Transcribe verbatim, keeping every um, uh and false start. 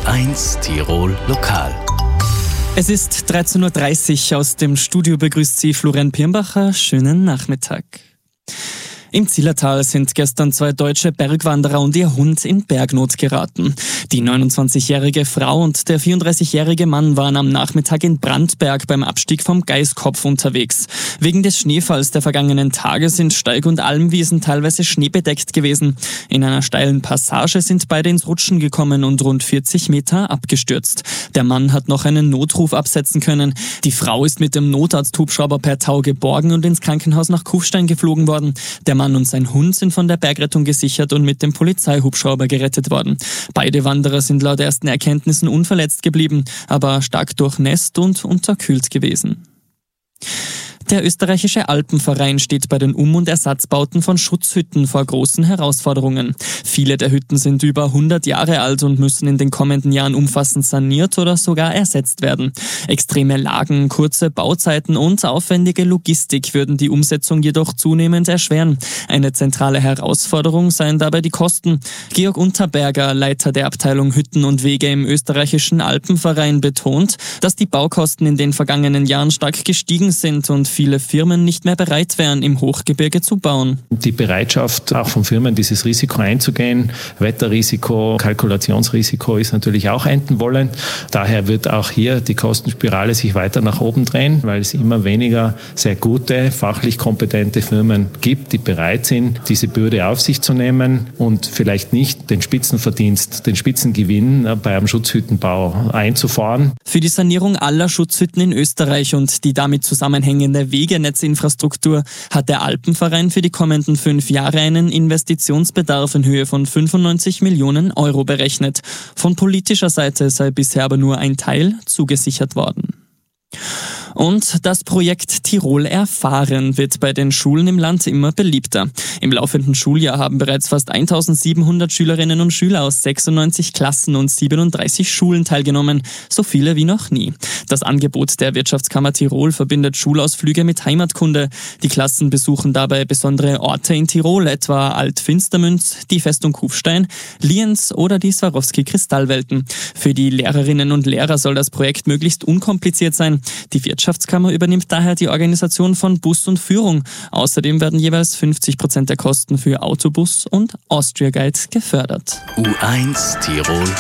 eins Tirol Lokal. Es ist dreizehn Uhr dreißig. Aus dem Studio begrüßt Sie Florian Pirnbacher. Schönen Nachmittag. Im Zillertal sind gestern zwei deutsche Bergwanderer und ihr Hund in Bergnot geraten. Die neunundzwanzigjährige Frau und der vierunddreißigjährige Mann waren am Nachmittag in Brandberg beim Abstieg vom Geiskopf unterwegs. Wegen des Schneefalls der vergangenen Tage sind Steig- und Almwiesen teilweise schneebedeckt gewesen. In einer steilen Passage sind beide ins Rutschen gekommen und rund vierzig Meter abgestürzt. Der Mann hat noch einen Notruf absetzen können. Die Frau ist mit dem Notarzthubschrauber per Tau geborgen und ins Krankenhaus nach Kufstein geflogen worden. Der Mann und sein Hund sind von der Bergrettung gesichert und mit dem Polizeihubschrauber gerettet worden. Beide Wanderer sind laut ersten Erkenntnissen unverletzt geblieben, aber stark durchnässt und unterkühlt gewesen. Der österreichische Alpenverein steht bei den Um- und Ersatzbauten von Schutzhütten vor großen Herausforderungen. Viele der Hütten sind über hundert Jahre alt und müssen in den kommenden Jahren umfassend saniert oder sogar ersetzt werden. Extreme Lagen, kurze Bauzeiten und aufwendige Logistik würden die Umsetzung jedoch zunehmend erschweren. Eine zentrale Herausforderung seien dabei die Kosten. Georg Unterberger, Leiter der Abteilung Hütten und Wege im österreichischen Alpenverein, betont, dass die Baukosten in den vergangenen Jahren stark gestiegen sind und viele Firmen nicht mehr bereit wären, im Hochgebirge zu bauen. Die Bereitschaft auch von Firmen, dieses Risiko einzugehen, Wetterrisiko, Kalkulationsrisiko ist natürlich auch enden wollen. Daher wird auch hier die Kostenspirale sich weiter nach oben drehen, weil es immer weniger sehr gute, fachlich kompetente Firmen gibt, die bereit sind, diese Bürde auf sich zu nehmen und vielleicht nicht den Spitzenverdienst, den Spitzengewinn bei einem Schutzhüttenbau einzufahren. Für die Sanierung aller Schutzhütten in Österreich und die damit zusammenhängende Wegenetzinfrastruktur hat der Alpenverein für die kommenden fünf Jahre einen Investitionsbedarf in Höhe von fünfundneunzig Millionen Euro berechnet. Von politischer Seite sei bisher aber nur ein Teil zugesichert worden. Und das Projekt Tirol erfahren wird bei den Schulen im Land immer beliebter. Im laufenden Schuljahr haben bereits fast eintausendsiebenhundert Schülerinnen und Schüler aus sechsundneunzig Klassen und siebenunddreißig Schulen teilgenommen, so viele wie noch nie. Das Angebot der Wirtschaftskammer Tirol verbindet Schulausflüge mit Heimatkunde. Die Klassen besuchen dabei besondere Orte in Tirol, etwa Alt-Finstermünz, die Festung Kufstein, Lienz oder die Swarovski-Kristallwelten. Für die Lehrerinnen und Lehrer soll das Projekt möglichst unkompliziert sein. Die Die Wirtschaftskammer übernimmt daher die Organisation von Bus und Führung. Außerdem werden jeweils fünfzig Prozent der Kosten für Autobus und Austria Guide gefördert. U eins Tirol